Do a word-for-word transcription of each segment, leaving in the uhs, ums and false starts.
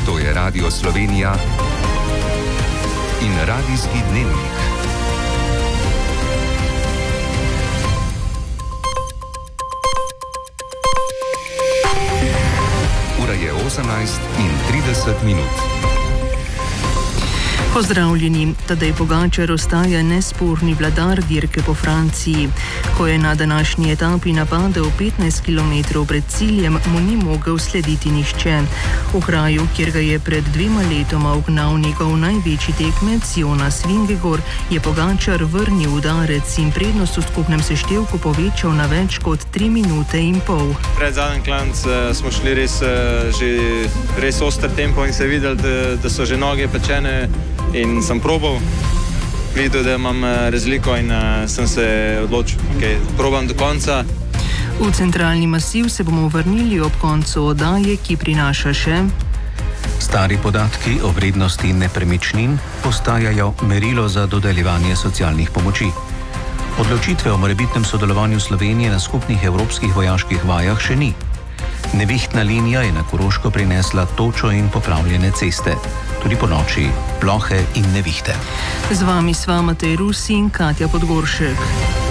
To je Radio Slovenija in Radijski dnevnik. Ura je osemnajst in trideset minut. Pozdravljeni, Tadej Pogačar ostaja nesporni vladar dirke po Franciji. Ko je na današnji etapi napadel petnajst kilometrov pred ciljem, mu ni mogel slediti nihče. V kraju, kjer ga je pred dvema letoma ugnal njegov največji tekmec Jonas Vingegaard, je Pogačar vrnil udarec in prednost v skupnem seštevku povečal na več kot tri minute in pol. Pred zadnjim klanc uh, smo šli res, uh, že res oster tempo in se videli, da, da so že noge pečene. In sem probal, videl, da imam razliko in uh, sem se odločil, okay, probam do konca. V centralni masiv se bomo vrnili ob koncu oddaje, ki prinaša še... Stari podatki o vrednosti nepremičnin postajajo merilo za dodeljevanje socialnih pomoči. Odločitve o morebitnem sodelovanju Slovenije na skupnih evropskih vojaških vajah še ni. Nevihtna linija je na Koroško prinesla točo in popravljene ceste. Tudi po noči plohe in nevihte. Z vami sva Matej Rusi in Katja Podgoršek.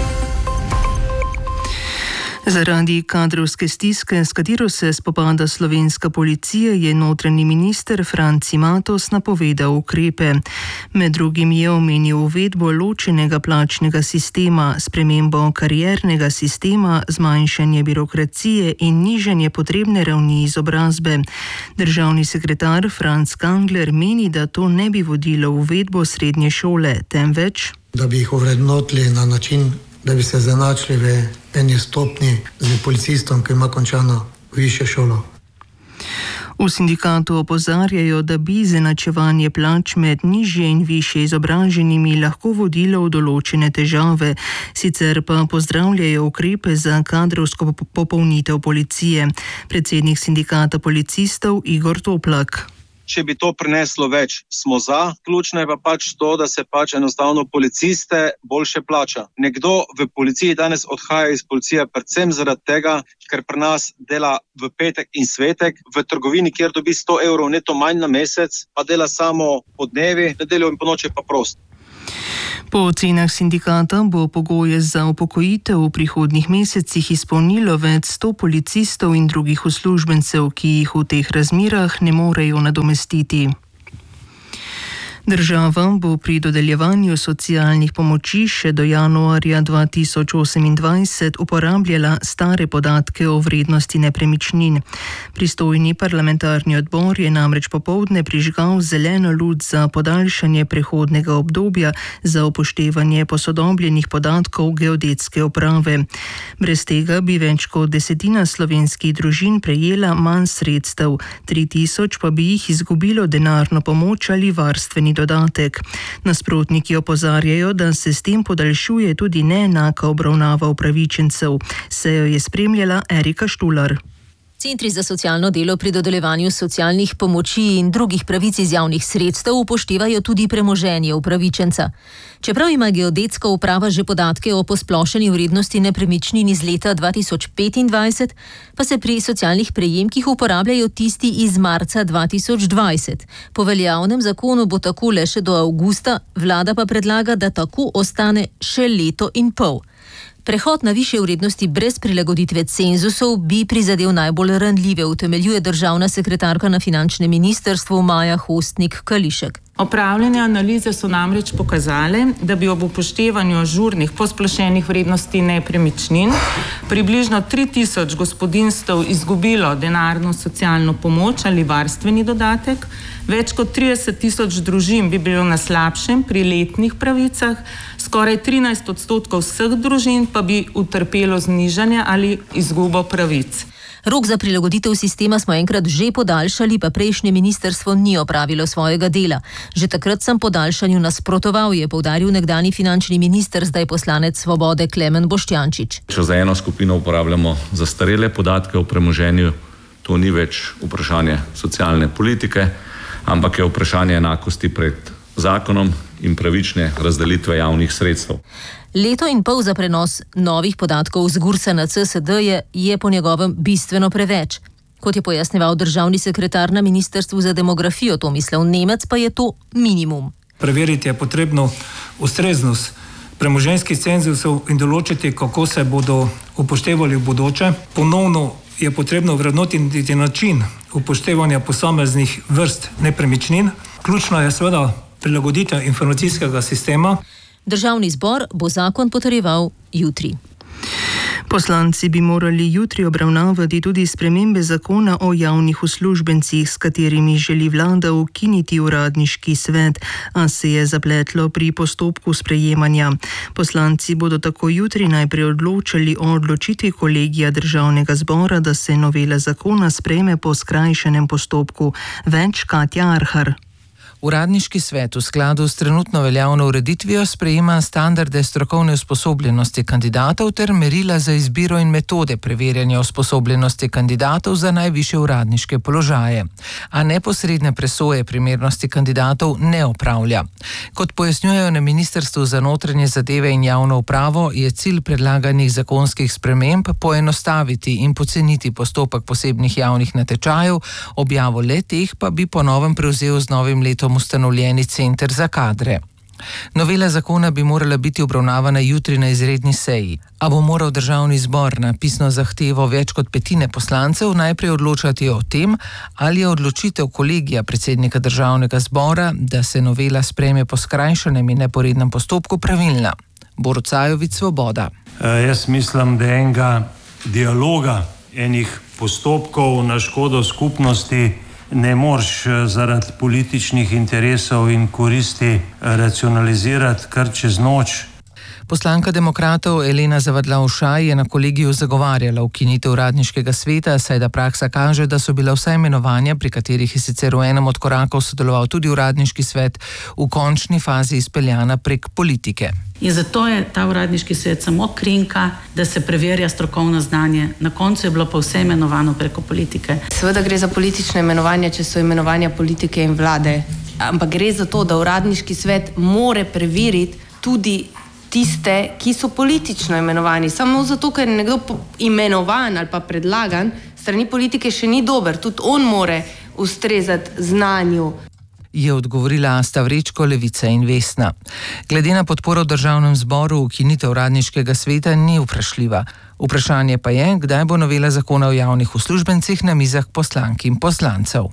Zaradi kadrovske stiske, s katero se spopada slovenska policija, je notranji minister Franci Matos napovedal ukrepe. Med drugim je omenil uvedbo ločenega plačnega sistema, spremembo kariernega sistema, zmanjšanje birokracije in nižanje potrebne ravni izobrazbe. Državni sekretar Franc Kangler meni, da to ne bi vodilo v uvedbo srednje šole, temveč da bi jih ovrednotili na način, da bi se zanačili v eni stopni z policistom, ki ima končano višjo šolo. V sindikatu opozarjajo, da bi izenačevanje plač med nižje in višje izobraženimi lahko vodilo v določene težave, sicer pa pozdravljajo ukrepe za kadrovsko popolnitev policije. Predsednik sindikata policistov Igor Toplak. Če bi to prineslo več, smo za. Ključno je pa pač to, da se pač enostavno policiste boljše plača. Nekdo v policiji danes odhaja iz policije predvsem zaradi tega, ker pri nas dela v petek in svetek, v trgovini, kjer dobi sto evrov neto manj na mesec, pa dela samo po dnevi, nedeljo in po noči pa prost. Po ocenah sindikata bo pogoje za upokojitev v prihodnjih mesecih izpolnilo več sto policistov in drugih uslužbencev, ki jih v teh razmerah ne morejo nadomestiti. Država bo pri dodeljevanju socialnih pomoči še do januarja dva tisoč osemindvajset uporabljala stare podatke o vrednosti nepremičnin. Pristojni parlamentarni odbor je namreč popoldne prižgal zeleno luč za podaljšanje prehodnega obdobja za upoštevanje posodobljenih podatkov geodetske uprave. Brez tega bi več kot desetina slovenskih družin prejela manj sredstev, tri tisoč pa bi jih izgubilo denarno pomoč ali varstveni dodatek. Nasprotniki opozarjajo, da se s tem podaljšuje tudi neenaka obravnava upravičencev. Sejo je spremljala Erika Štular. Centri za socialno delo pri dodeljevanju socialnih pomoči in drugih pravic iz javnih sredstev upoštevajo tudi premoženje upravičenca. Čeprav ima geodetska uprava že podatke o posplošeni vrednosti nepremičnin iz leta dva tisoč petindvajset, pa se pri socialnih prejemkih uporabljajo tisti iz marca dva tisoč dvajset. Po veljavnem zakonu bo tako le še do avgusta, vlada pa predlaga, da tako ostane še leto in pol. Prehod na višje vrednosti brez prilagoditve cenzusov bi prizadel najbolj ranljive, utemeljuje državna sekretarka na finančnem ministrstvu Maja Hostnik-Kališek. Opravljene analize so namreč pokazale, da bi ob upoštevanju ažurnih posplošenih vrednosti nepremičnin približno tri tisoč gospodinjstev izgubilo denarno socialno pomoč ali varstveni dodatek, več kot trideset tisoč družin bi bilo na slabšem pri letnih pravicah, skoraj trinajst odstotkov vseh družin pa bi utrpelo znižanje ali izgubo pravic. Rok za prilagoditev sistema smo enkrat že podaljšali, pa prejšnje ministrstvo ni opravilo svojega dela. Že takrat sem podaljšanju nasprotoval, je poudaril nekdanji finančni minister, zdaj poslanec Svobode Klemen Boštjančič. Če za eno skupino uporabljamo zastarele podatke o premoženju, to ni več vprašanje socialne politike, ampak je vprašanje enakosti pred zakonom in pravične razdelitve javnih sredstev. Leto in pol za prenos novih podatkov z Gursa na C S D je, je po njegovem bistveno preveč. Kot je pojasnjeval državni sekretar na Ministrstvu za demografijo Tomislav Nemec, pa je to minimum. Preveriti je potrebno ustreznost premoženjskih cenzusov in določiti, kako se bodo upoštevali v bodoče. Ponovno je potrebno vrednotiti način upoštevanja posameznih vrst nepremičnin. Ključno je seveda prilagoditev informacijskega sistema. Državni zbor bo zakon potrjeval jutri. Poslanci bi morali jutri obravnavati tudi spremembe zakona o javnih uslužbencih, s katerimi želi vlada ukiniti uradniški svet, a se je zapletlo pri postopku sprejemanja. Poslanci bodo tako jutri najprej odločali o odločitvi kolegija državnega zbora, da se novela zakona sprejme po skrajšanem postopku. Več Katja Arhar. Uradniški svet v skladu s trenutno veljavno ureditvijo sprejema standarde strokovne usposobljenosti kandidatov ter merila za izbiro in metode preverjanja usposobljenosti kandidatov za najvišje uradniške položaje, a neposredne presoje primernosti kandidatov ne opravlja. Kot pojasnjujejo na Ministrstvu za notranje zadeve in javno upravo, je cilj predlaganih zakonskih sprememb poenostaviti in poceniti postopek posebnih javnih natečajev, objavo le-teh pa bi po novem prevzel z novim letom ustanovljeni center za kadre. Novela zakona bi morala biti obravnavana jutri na izredni seji, a bo moral državni zbor na pisno zahtevo več kot petine poslancev najprej odločati o tem, ali je odločitev kolegija predsednika državnega zbora, da se novela sprejme po skrajšanem in neporednem postopku, pravilna. Borut Sajovic, Svoboda. E, jaz mislim, da enega dialoga, enih postopkov na škodo skupnosti ne moreš zaradi političnih interesov in koristi racionalizirati kar čez noč. Poslanka demokratov Elena Zavadlav-Šaj je na kolegiju zagovarjala ukinitev uradniškega sveta, saj da praksa kaže, da so bila vsa imenovanja, pri katerih je sicer v enem od korakov sodeloval tudi uradniški svet, v končni fazi izpeljana prek politike. In zato je ta uradniški svet samo krinka, da se preverja strokovno znanje. Na koncu je bilo pa vse imenovano preko politike. Seveda gre za politično imenovanje, če so imenovanja politike in vlade. Ampak gre za to, da uradniški svet more preveriti tudi tiste, ki so politično imenovani. Samo zato, ker je nekdo imenovan ali pa predlagan, strani politike še ni dober. Tudi on more ustrezati znanju. Je odgovorila Asta Vrečko, Levica in Vesna. Glede na podporo v državnem zboru ukinitev uradniškega sveta ni vprašljiva. Vprašanje pa je, kdaj bo novela zakona o javnih uslužbencih na mizah poslank in poslancev.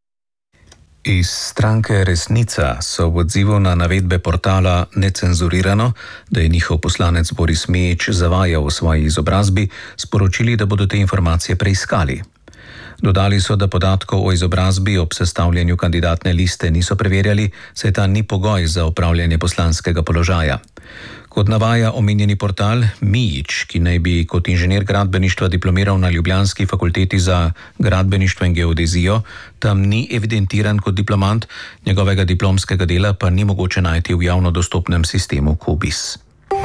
Iz stranke Resnica so v odzivu na navedbe portala Necenzurirano, da je njihov poslanec Boris Mejić zavajal v svoji izobrazbi, sporočili, da bodo te informacije preiskali. Dodali so, da podatkov o izobrazbi ob sestavljanju kandidatne liste niso preverjali, saj ta ni pogoj za opravljanje poslanskega položaja. Kot navaja omenjeni portal, Mejić, ki naj bi kot inženir gradbeništva diplomiral na ljubljanski fakulteti za gradbeništvo in geodezijo, tam ni evidentiran kot diplomant, njegovega diplomskega dela pa ni mogoče najti v javno dostopnem sistemu Kubis.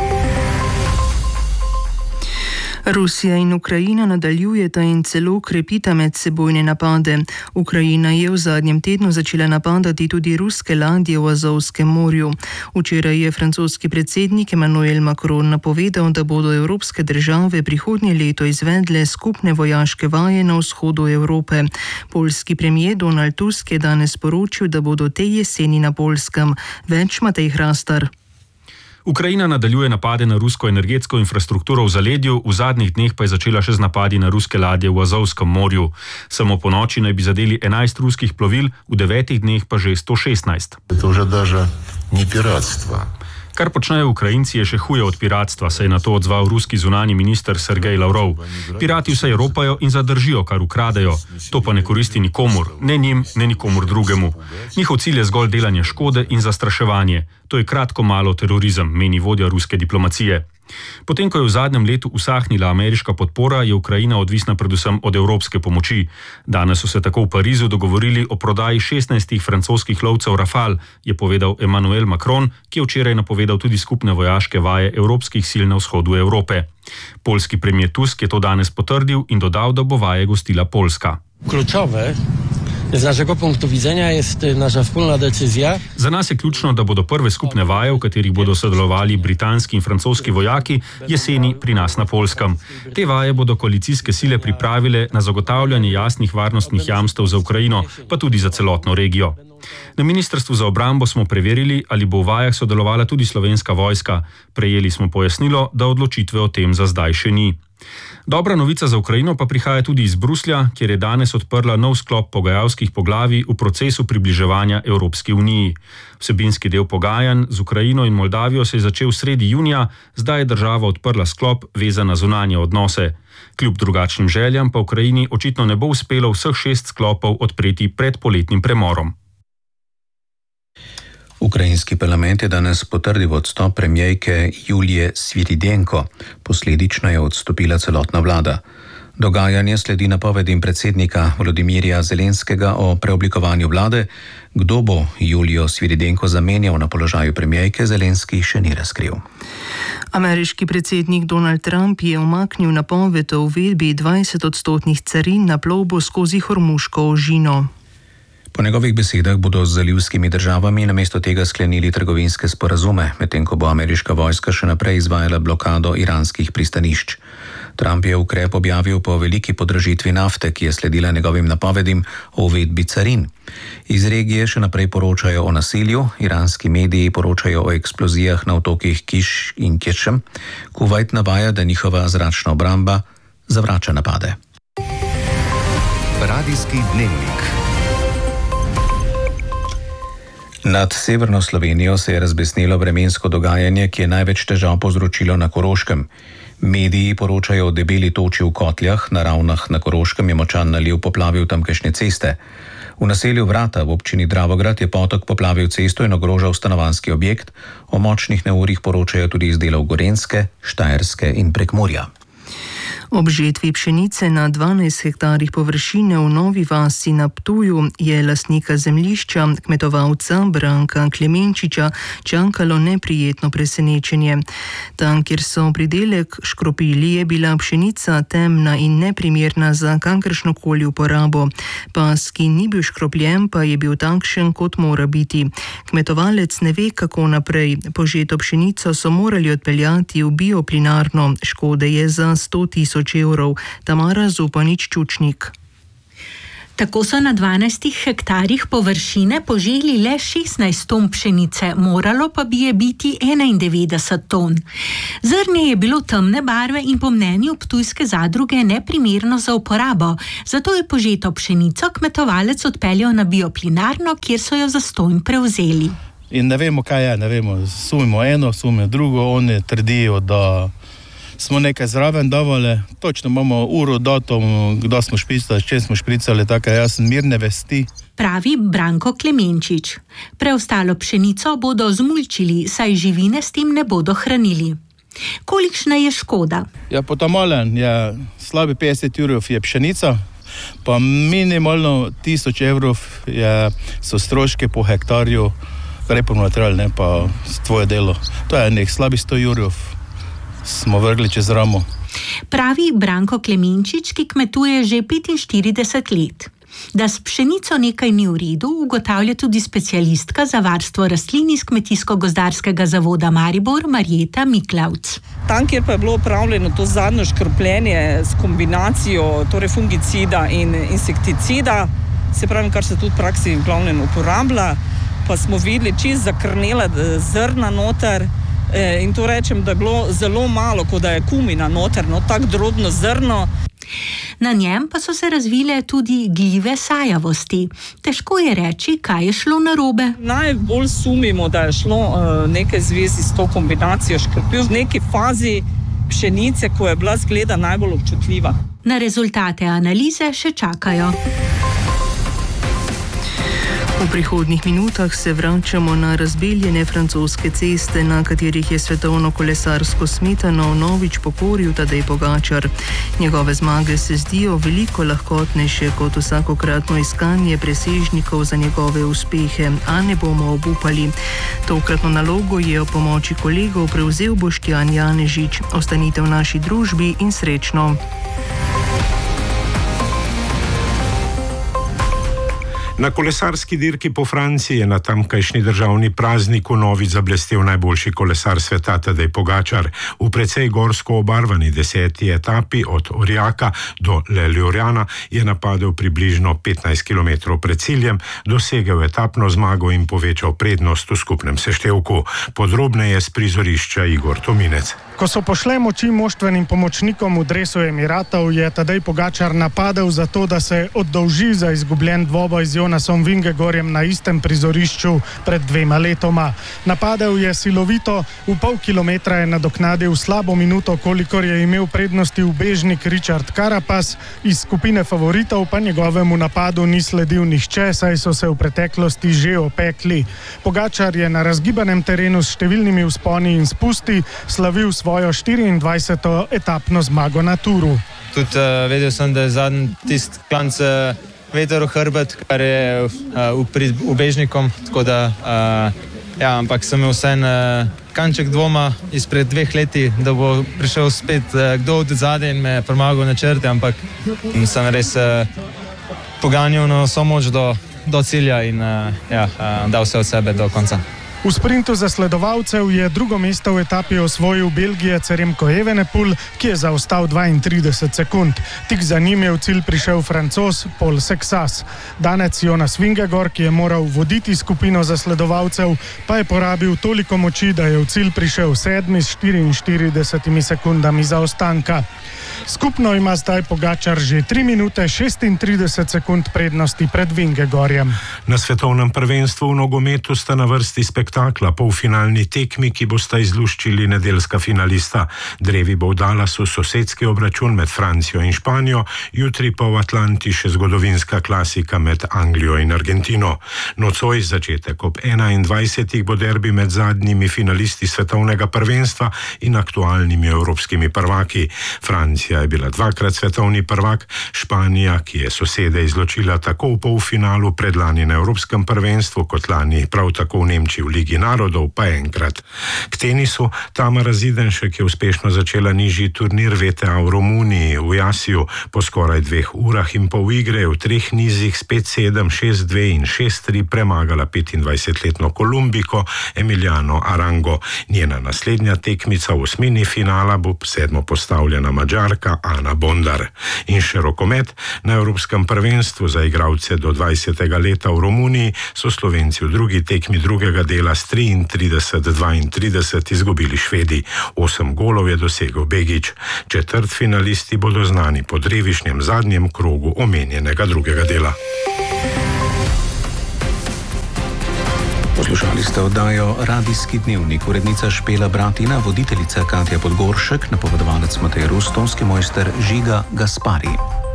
Rusija in Ukrajina nadaljujeta in celo krepita medsebojne napade. Ukrajina je v zadnjem tednu začela napadati tudi ruske ladje v Azovskem morju. Včeraj je francoski predsednik Emmanuel Macron napovedal, da bodo evropske države prihodnje leto izvedle skupne vojaške vaje na vzhodu Evrope. Poljski premijer Donald Tusk je danes sporočil, da bodo te jeseni na Poljskem. Več Matej Hrastar. Ukrajina nadaljuje napade na rusko energetsko infrastrukturo v zaledju, v zadnjih dneh pa je začela še z napadi na ruske ladje v Azovskem morju. Samo po noči naj bi zadeli enajst ruskih plovil, v devetih dneh pa že sto šestnajst. To že даже не пиратство. Kar počnejo Ukrajinci, je še huje od piratstva, se je na to odzval ruski zunanji minister Sergej Lavrov. Pirati vse ropajo in zadržijo, kar ukradejo. To pa ne koristi nikomur, ne njim, ne nikomur drugemu. Njihov cilj je zgolj delanje škode in zastraševanje. To je kratko malo terorizem, meni vodja ruske diplomacije. Potem, ko je v zadnjem letu usahnila ameriška podpora, je Ukrajina odvisna predvsem od evropske pomoči. Danes so se tako v Parizu dogovorili o prodaji šestnajstih francoskih lovcev Rafale, je povedal Emmanuel Macron, ki je včeraj napovedal tudi skupne vojaške vaje evropskih sil na vzhodu Evrope. Poljski premijer Tusk je to danes potrdil in dodal, da bo vaje gostila Poljska. Ključove Z naszego punktu widzenia jest nasza wspólna decyzja. Za nas je ključno, da bodo prve skupne vaje, v katerih bodo sodelovali britanski in francoski vojaki, jeseni pri nas na Poljskem. Te vaje bodo koalicijske sile pripravile na zagotavljanje jasnih varnostnih jamstev za Ukrajino, pa tudi za celotno regijo. Na Ministrstvu za obrambo smo preverili, ali bo v vajah sodelovala tudi slovenska vojska. Prejeli smo pojasnilo, da odločitve o tem za zdaj še ni. Dobra novica za Ukrajino pa prihaja tudi iz Bruslja, kjer je danes odprla nov sklop pogajalskih poglavij v procesu približevanja Evropski uniji. Vsebinski del pogajanj z Ukrajino in Moldavijo se je začel sredi junija, zdaj je država odprla sklop vezan na zunanje odnose. Kljub drugačnim željam pa Ukrajini očitno ne bo uspelo vseh šest sklopov odpreti pred poletnim premorom. Ukrajinski parlament je danes potrdil odstop premijerke Julije Sviridenko. Posledično je odstopila celotna vlada. Dogajanje sledi napovedim predsednika Volodimirja Zelenskega o preoblikovanju vlade. Kdo bo Julijo Sviridenko zamenjal na položaju premijerke, Zelenski še ni razkril. Ameriški predsednik Donald Trump je umaknil napoved o uvedbi dvajset odstotnih carin na plovbo skozi Hormuško ožino. Po njegovih besedah bodo z zalivskimi državami namesto tega sklenili trgovinske sporazume, medtem ko bo ameriška vojska še naprej izvajala blokado iranskih pristanišč. Trump je ukrep objavil po veliki podražitvi nafte, ki je sledila njegovim napovedim o uvedbi carin. Iz regije še naprej poročajo o nasilju, iranski mediji poročajo o eksplozijah na otokih Kiš in Kešem. Kuvajt navaja, da njihova zračna obramba zavrača napade. Radijski dnevnik. Nad severno Slovenijo se je razbesnelo vremensko dogajanje, ki je največ težav povzročilo na Koroškem. Mediji poročajo o debeli toči v Kotljah, na Ravnah na Koroškem je močan naliv poplavil tamkajšnje ceste. V naselju Vrata v občini Dravograd je potok poplavil cesto in ogrožal stanovanjski objekt. O močnih neurjih poročajo tudi iz delov Gorenjske, Štajerske in Prekmurja. Ob žetvi pšenice na dvanajst hektarjih površine v Novi vasi na Ptuju je lastnika zemljišča, kmetovalca Branka Klemenčiča, čakalo neprijetno presenečenje. Tam, kjer so pridelek škropili, je bila pšenica temna in neprimerna za kakršnokoli uporabo. Pas, ki ni bil škropljen, pa je bil takšen, kot mora biti. Kmetovalec ne ve, kako naprej. Požeto pšenico so morali odpeljati v bioplinarno. Škode je za sto tisoč evrov. Tamara Zupanič Čučnik. Tako so na dvanajstih hektarjih površine poželi le šestnajst ton pšenice, moralo pa bi je biti enaindevetdeset ton. Zrnje je bilo temne barve in po mnenju ptujske zadruge neprimerno za uporabo, zato je požeto pšenico kmetovalec odpeljal na bioplinarno, kjer so jo zastonj prevzeli. In ne vemo, kaj je, ne vemo, sumimo eno, sumimo drugo, oni trdijo, da smo nekaj zraven davali, točno imamo uro, datum, kdo smo špricali, če smo špricali, tako jaz sem mirne vesti. Pravi Branko Klemenčič. Preostalo pšenico bodo zmulčili, saj živine s tem ne bodo hranili. Kolikšna je škoda? Ja, po tamalen je slabi petdeset evrov je pšenica, pa minimalno tisoč evrov je, so stroške po hektarju, repromaterial, ne pa tvoje delo. To je nek slabi sto evrov. Smo vrgli čez ramo. Pravi Branko Klemenčič, ki kmetuje že petinštirideset let. Da s pšenico nekaj ni v redu, ugotavlja tudi specialistka za varstvo rastlin iz Kmetijsko-gozdarskega zavoda Maribor, Marjeta Miklavc. Tam, kjer pa je bilo upravljeno to zadnje škropljenje s kombinacijo torej fungicida in insekticida, se pravi, kar se tudi v praksi v glavnem uporablja, pa smo videli čist zakrnela zrna noter. In to rečem, da je bilo zelo malo, kot da je kumina noter, no, tako drobno zrno. Na njem pa so se razvile tudi gljive sajavosti. Težko je reči, kaj je šlo narobe. Najbolj sumimo, da je šlo uh, nekaj zvezi s to kombinacijo škropil v neki fazi pšenice, ko je bila zgleda najbolj občutljiva. Na rezultate analize še čakajo. V prihodnjih minutah se vračamo na razbeljene francoske ceste, na katerih je svetovno kolesarsko smetano vnovič pokoril Tadej Pogačar. Njegove zmage se zdijo veliko lahkotnejše kot vsakokratno iskanje presežnikov za njegove uspehe, a ne bomo obupali. Tokratno nalogo je o pomoči kolegov prevzel Boštjan Janežič. Ostanite v naši družbi in srečno! Na kolesarski dirki po Franciji je na tamkajšnji državni praznik vnovič zablestel najboljši kolesar sveta Tadej Pogačar. V precej gorsko obarvani deseti etapi od Orjaka do Le Liorjana je napadel približno petnajst kilometrov pred ciljem, dosegel etapno zmago in povečal prednost v skupnem seštevku. Podrobneje s prizorišča Igor Tominec. Ko so pošle moči moštvenim pomočnikom v dresu Emiratov, je Tadej Pogačar napadel za to, da se oddolži za izgubljen dvoboj z Jonasom Vingegorjem na istem prizorišču pred dvema letoma. Napadel je silovito, v pol kilometra je nadoknadil slabo minuto, kolikor je imel prednosti ubežnik Richard Carapaz, iz skupine favoritov pa njegovemu napadu ni sledil nihče, saj so se v preteklosti že opekli. Pogačar je na razgibanem terenu s številnimi vzponi in spusti slavil svojo štiriindvajseto etapno zmago na Turu. Tudi uh, vedel sem, da je zadnji tist klanc uh, veter v hrbet, kar je uh, uprit ubežnikom, tako da, uh, ja, ampak sem imel vsem uh, kanček dvoma izpred dveh leti, da bo prišel spet uh, kdo od zadaj in me premagal na črte, ampak sem res uh, poganjal na vso moč do, do cilja in uh, ja, uh, dal vse od sebe do konca. V sprintu zasledovalcev je drugo mesto v etapi osvojil Belgijec Remco Evenepoel, ki je zaostal dvaintrideset sekund. Tik za njim je v cilj prišel Francoz Paul Sexas. Danec Jonas Vingegor, ki je moral voditi skupino zasledovalcev, pa je porabil toliko moči, da je v cilj prišel sedmi s štiriinštiridesetimi sekundami zaostanka. Skupno ima zdaj Pogačar že tri minute šestintrideset sekund prednosti pred Vingegorjem. Na svetovnem prvenstvu v nogometu sta na vrsti spektakla polfinalni tekmi, ki bosta izluščili nedeljska finalista. Drevi bo v Dallasu sosedski obračun med Francijo in Španijo, jutri pa v Atlanti še zgodovinska klasika med Anglijo in Argentino. Nocoj začetek ob enaindvajsetih bo derbi med zadnjimi finalisti svetovnega prvenstva in aktualnimi evropskimi prvaki. Francija je bila dvakrat svetovni prvak, Španija, ki je sosede izločila tako v polfinalu predlani na evropskem prvenstvu, kot lani prav tako v Nemčiji v Ligi narodov, pa enkrat. K tenisu Tamara Zidenšek je uspešno začela nižji turnir V T A v Romuniji, v Jasiju. Po skoraj dveh urah in pol igre je v treh nizih s pet sedem, šest dve in šest tri premagala petindvajsetletno Kolumbiko Emiliano Arango. Njena naslednja tekmica v osmini finala bo sedmo postavljena Madžarka Ana Bondar. In še rokomet. Na evropskem prvenstvu za igralce do dvajsetega leta v Romuniji so Slovenci v drugi tekmi drugega dela s triintrideset dvaintrideset izgubili Švedi. Osem golov je dosegel Begić. Četrtfinalisti bodo znani po drevišnjem zadnjem krogu omenjenega drugega dela. Poslušali ste oddajo Radijski dnevnik, urednica Špela Bratina, voditeljica Katja Podgoršek, napovedovalec Matej Rus, tonski mojster Žiga Gaspari.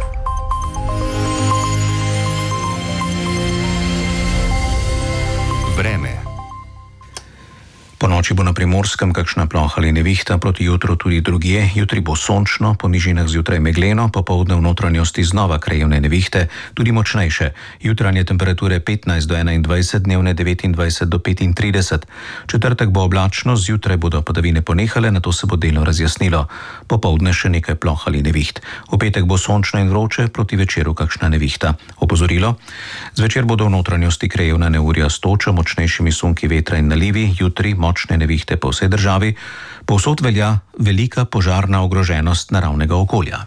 Vreme. Po noči bo na Primorskem kakšna ploha ali nevihta, proti jutru tudi drugje. Jutri bo sončno, po nižinah zjutraj megleno, popoldne v notranjosti znova krajevne nevihte, tudi močnejše. Jutranje temperature petnajst do enaindvajset, dnevne devetindvajset do petintrideset. Četrtek bo oblačno, zjutraj bodo padavine ponehale, nato se bo delno razjasnilo. Popoldne še nekaj ploh ali neviht. V petek bo sončno in vroče, proti večeru kakšna nevihta. Opozorilo: zvečer bodo v notranjosti krajevna neurja s točo, močnejšimi sunki vetra in nalivi, jutri močne nevihte po vsej državi, povsod velja velika požarna ogroženost naravnega okolja.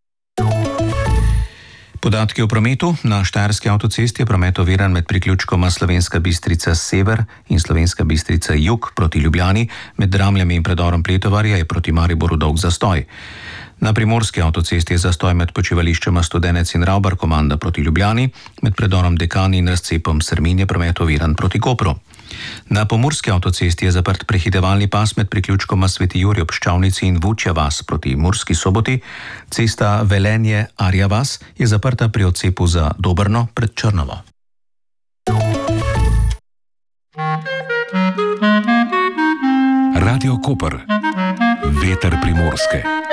Podatki o prometu. Na Štajerski avtocesti je promet oviran med priključkoma Slovenska Bistrica sever in Slovenska Bistrica jug proti Ljubljani, med Dramljami in predorom Pletovarja je proti Mariboru dolg zastoj. Na Primorski avtocesti je zastoj med počivališčema Studenec in Ravbar komanda proti Ljubljani, med predorom Dekani in razcepom Srmin je promet oviran proti Kopru. Na Pomurski avtocesti je zaprt prehitevalni pas med priključkoma Sveti Jurij ob Ščavnici in Vučja vas proti Murski Soboti. Cesta Velenje-Arja vas je zaprta pri odcepu za Dobrno pred Črnovo. Radio Koper. Veter Primorske.